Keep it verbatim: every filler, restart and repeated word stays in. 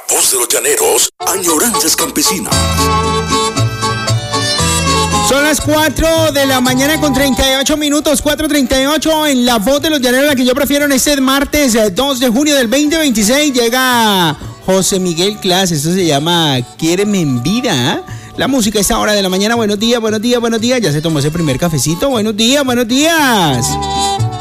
voz de los llaneros, añoranzas campesinas. Son las cuatro de la mañana con treinta y ocho minutos, cuatro treinta y ocho en la voz de los llaneros, la que yo prefiero en este martes dos de junio del veinte veintiséis. Llega José Miguel Clas, esto se llama Quiéreme en vida. La música a esta hora de la mañana. Buenos días, buenos días, buenos días. Ya se tomó ese primer cafecito. Buenos días, buenos días.